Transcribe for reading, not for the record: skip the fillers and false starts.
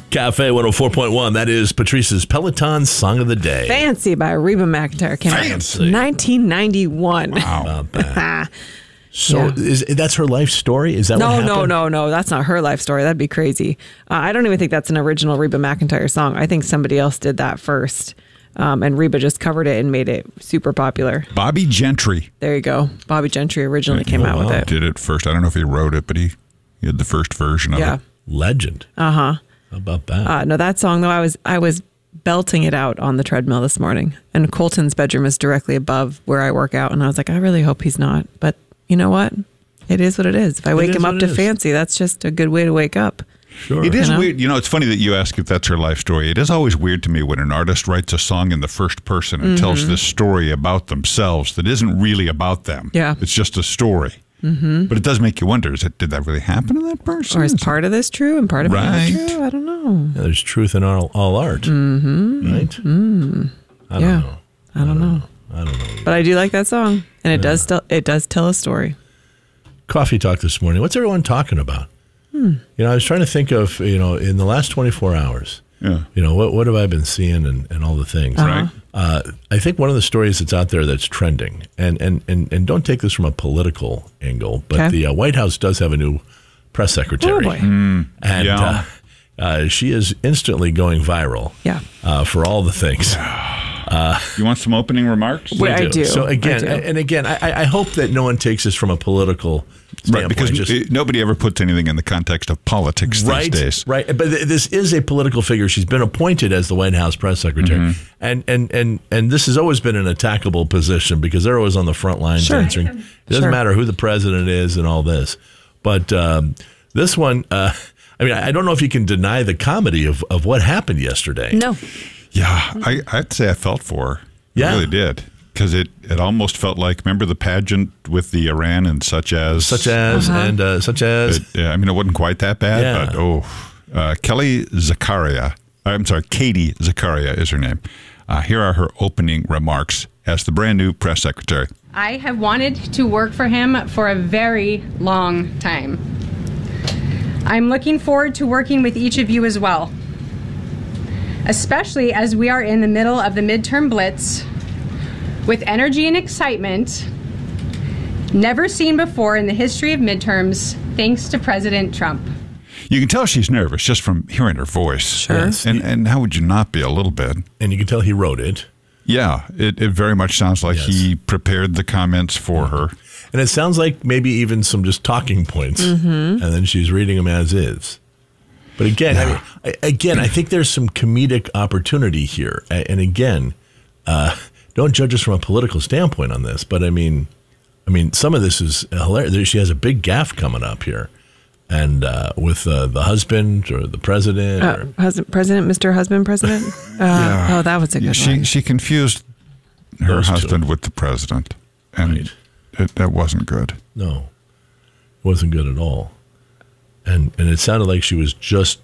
Cafe 104.1. That is Patrice's Peloton Song of the Day. Fancy by Reba McEntire. Came out in 1991. Wow. So that's her life story? Is that what happened? No. That's not her life story. That'd be crazy. I don't even think that's an original Reba McEntire song. I think somebody else did that first. And Reba just covered it and made it super popular. Bobby Gentry. There you go. Bobby Gentry originally came out with it. Did it first. I don't know if he wrote it, but he had the first version of it. Legend. Uh-huh. How about that? No, that song, though, I was belting it out on the treadmill this morning. And Colton's bedroom is directly above where I work out. And I was like, I really hope he's not. But you know what? It is what it is. If I wake him up to Fancy, that's just a good way to wake up. Sure. It is weird. You know, it's funny that you ask if that's her life story. It is always weird to me when an artist writes a song in the first person and tells this story about themselves that isn't really about them. Yeah. It's just a story. Mm-hmm. But it does make you wonder, did that really happen to that person? Or is part of this true and part of it not true? I don't know. Yeah, there's truth in all art. Mm-hmm. Right? I don't know. I don't know. But I do like that song. And it does tell a story. Coffee talk this morning. What's everyone talking about? You know, I was trying to think of, in the last 24 hours, what have I been seeing and all the things, right? I think one of the stories that's out there that's trending, and don't take this from a political angle, but the White House does have a new press secretary. Oh, boy. And she is instantly going viral for all the things. You want some opening remarks? I do. So again, I hope that no one takes this from a political standpoint. Right, because nobody ever puts anything in the context of politics these days. Right, but this is a political figure. She's been appointed as the White House press secretary, and this has always been an attackable position because they're always on the front lines answering. It doesn't matter who the president is and all this, but this one, I don't know if you can deny the comedy of what happened yesterday. No. Yeah, I'd say I felt for her. I really did. Because it almost felt like, remember the pageant with the Iran and such as. It wasn't quite that bad, but Katie Zakaria is her name. Here are her opening remarks as the brand new press secretary. I have wanted to work for him for a very long time. I'm looking forward to working with each of you as well, especially as we are in the middle of the midterm blitz with energy and excitement never seen before in the history of midterms, thanks to President Trump. You can tell she's nervous just from hearing her voice. Sure. Yes. And how would you not be a little bit? And you can tell he wrote it. Yeah, it very much sounds like he prepared the comments for her. And it sounds like maybe even some just talking points. And then she's reading them as is. But again, I think there's some comedic opportunity here. And again, don't judge us from a political standpoint on this. But I mean, some of this is hilarious. She has a big gaffe coming up here, and with the husband or the president, Mr. Husband, President. Oh, that was a good one. She confused her husband with the president, and that wasn't good. No, it wasn't good at all. And it sounded like she was just